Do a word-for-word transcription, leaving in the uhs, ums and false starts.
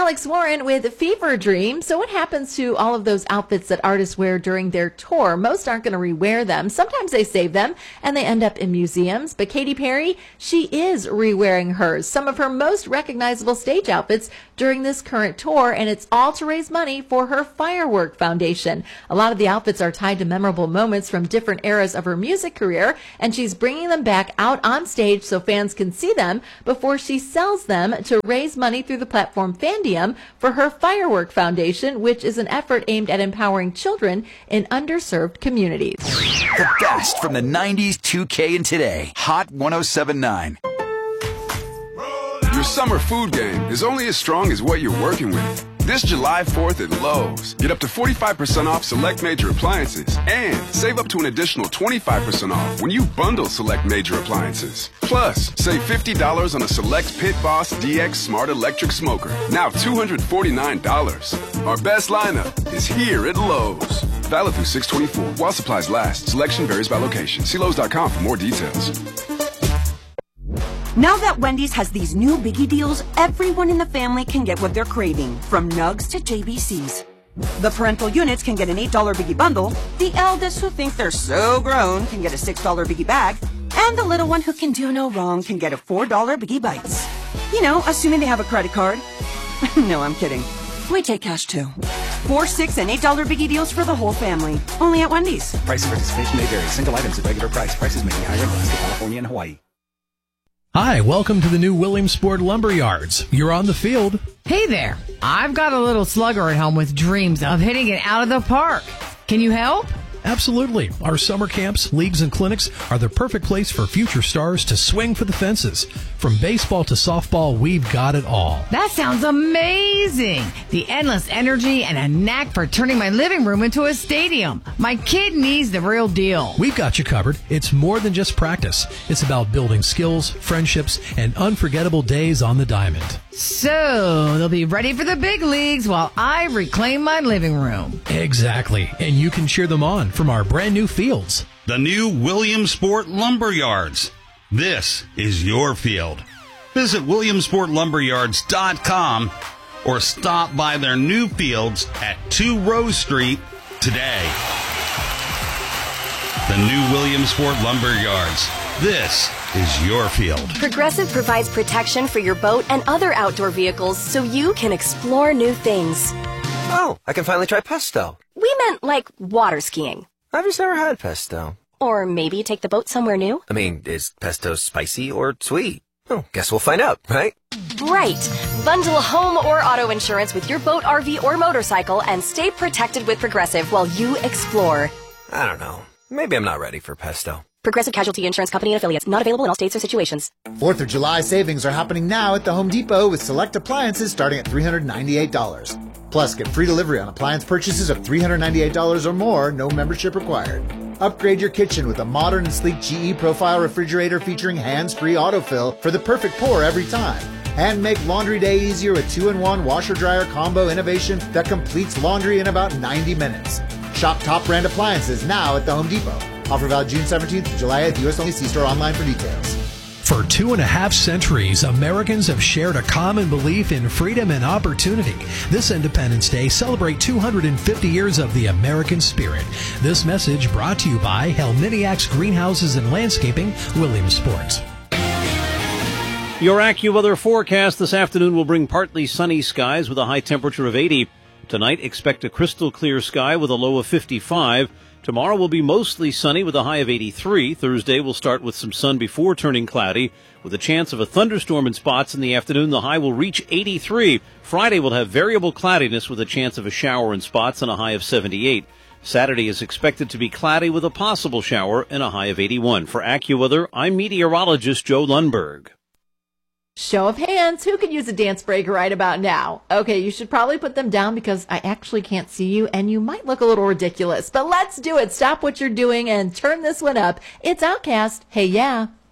Alex Warren with Fever Dream. So what happens to all of those outfits that artists wear during their tour? Most aren't going to rewear them. Sometimes they save them and they end up in museums. But Katy Perry, she is rewearing hers, some of her most recognizable stage outfits during this current tour, and it's all to raise money for her Firework Foundation. A lot of the outfits are tied to memorable moments from different eras of her music career, and she's bringing them back out on stage so fans can see them before she sells them to raise money through the platform Fandium for her Firework Foundation, which is an effort aimed at empowering children in underserved communities. The best from the nineties, two K, and today. Hot one oh seven point nine. Your summer food game is only as strong as what you're working with. This July fourth at Lowe's, get up to forty-five percent off select major appliances and save up to an additional twenty-five percent off when you bundle select major appliances. Plus, save fifty dollars on a select Pit Boss D X Smart Electric Smoker, now two hundred forty-nine dollars. Our best lineup is here at Lowe's. Valid through six twenty-four while supplies last. Selection varies by location. See Lowe's dot com for more details. Now that Wendy's has these new biggie deals, everyone in the family can get what they're craving, from nugs to J B Cs. The parental units can get an eight dollar biggie bundle, the eldest who think they're so grown can get a six dollar biggie bag, and the little one who can do no wrong can get a four dollar biggie bites. You know, assuming they have a credit card. No, I'm kidding. We take cash too. Four, six, and eight dollar biggie deals for the whole family. Only at Wendy's. Price and participation may vary. Single items at regular price. Prices may be higher in Alaska, California, and Hawaii. Hi, welcome to the new Williamsport Lumber Yards. You're on the field. Hey there. I've got a little slugger at home with dreams of hitting it out of the park. Can you help? Absolutely. Our summer camps, leagues, and clinics are the perfect place for future stars to swing for the fences. From baseball to softball, we've got it all. That sounds amazing. The endless energy and a knack for turning my living room into a stadium. My kid needs the real deal. We've got you covered. It's more than just practice. It's about building skills, friendships, and unforgettable days on the diamond. So they'll be ready for the big leagues while I reclaim my living room. Exactly. And you can cheer them on from our brand new fields. The new Williamsport Lumber Yards. This is your field. Visit williamsport lumber yards dot com or stop by their new fields at two Rose Street today. The new Williamsport Lumber Yards. This is your field. Progressive provides protection for your boat and other outdoor vehicles so you can explore new things. Oh, I can finally try pesto. We meant like water skiing. I've just never had pesto. Or maybe take the boat somewhere new. I mean, is pesto spicy or sweet? Oh, guess we'll find out, right? Right. Bundle home or auto insurance with your boat, R V, or motorcycle and stay protected with Progressive while you explore. I don't know. Maybe I'm not ready for pesto. Progressive Casualty Insurance Company and Affiliates. Not available in all states or situations. Fourth of July savings are happening now at the Home Depot with select appliances starting at three hundred ninety-eight dollars. Plus, get free delivery on appliance purchases of three hundred ninety-eight dollars or more, no membership required. Upgrade your kitchen with a modern and sleek G E Profile refrigerator featuring hands-free autofill for the perfect pour every time. And make laundry day easier with two in one washer-dryer combo innovation that completes laundry in about ninety minutes. Shop top brand appliances now at the Home Depot. Offer valid June seventeenth to July eighth. U S only. See store online for details. For two and a half centuries, Americans have shared a common belief in freedom and opportunity. This Independence Day, celebrate two hundred fifty years of the American spirit. This message brought to you by Helminiacs Greenhouses and Landscaping, Williamsport. Your AccuWeather forecast this afternoon will bring partly sunny skies with a high temperature of eighty. Tonight, expect a crystal clear sky with a low of fifty-five. Tomorrow will be mostly sunny with a high of eighty-three. Thursday will start with some sun before turning cloudy. With a chance of a thunderstorm in spots in the afternoon, the high will reach eighty-three. Friday will have variable cloudiness with a chance of a shower in spots and a high of seventy-eight. Saturday is expected to be cloudy with a possible shower and a high of eighty-one. For AccuWeather, I'm meteorologist Joe Lundberg. Show of hands, who could use a dance break right about now? Okay, you should probably put them down because I actually can't see you and you might look a little ridiculous. But let's do it. Stop what you're doing and turn this one up. It's Outkast. Hey, yeah.